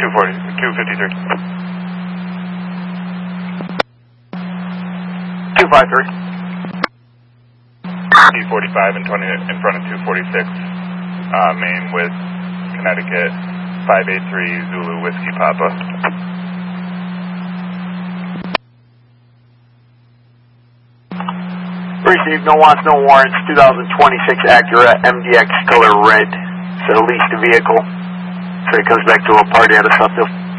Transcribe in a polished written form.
253. 253. D45 and 20 in front of 246. Main with Connecticut 583 Zulu Whiskey Papa. Received, no wants, no warrants, 2026 Acura MDX color red. So leased the vehicle. So he comes back to a party out of Suffield.